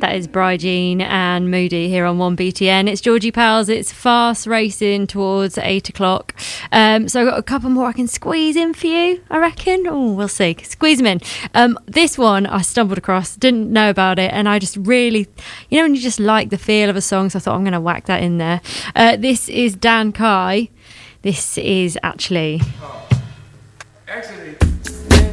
That is Bryjean and Moody here on 1BTN. It's Georgie Pals. It's fast racing towards 8 o'clock. So I've got a couple more I can squeeze in for you, I reckon. Oh, we'll see. Squeeze them in. This one I stumbled across, didn't know about it, and I just really, you know, when you just like the feel of a song, so I thought I'm going to whack that in there. This is Dan Kai. This is actually... Excellent.